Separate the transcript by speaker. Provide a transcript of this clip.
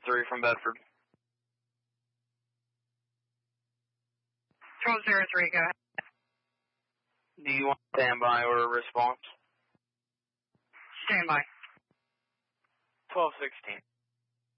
Speaker 1: 1203 from Bedford.
Speaker 2: 1203, go ahead.
Speaker 1: Do you want standby or a response?
Speaker 2: Standby.
Speaker 1: 1216.